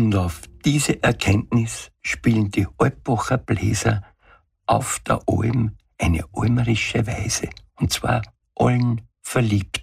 Und auf diese Erkenntnis spielen die Alpbacher Bläser auf der Alm eine almerische Weise. Und zwar allen Verliebten.